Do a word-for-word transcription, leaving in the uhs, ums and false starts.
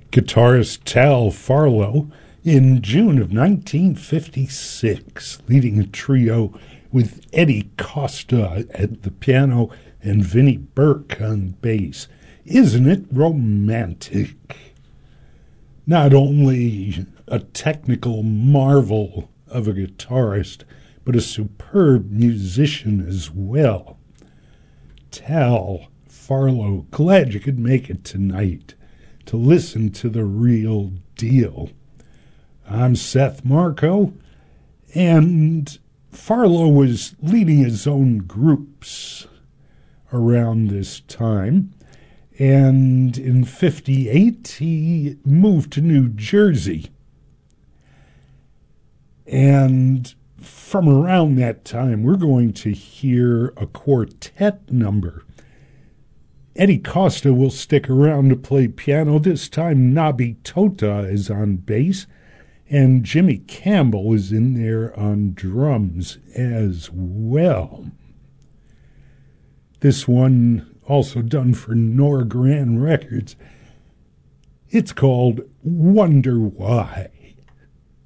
Guitarist Tal Farlow in June of nineteen fifty-six, leading a trio with Eddie Costa at the piano and Vinnie Burke on bass. Isn't it romantic? Not only a technical marvel of a guitarist, but a superb musician as well. Tal Farlow, glad you could make it tonight to listen to the real deal. I'm Seth Marco, and Farlow was leading his own groups around this time, and in fifty-eight he moved to New Jersey. And from around that time, we're going to hear a quartet number. Eddie Costa will stick around to play piano. This time, Nabi Tota is on bass, and Jimmy Campbell is in there on drums as well. This one also done for Nora Grand Records. It's called Wonder Why.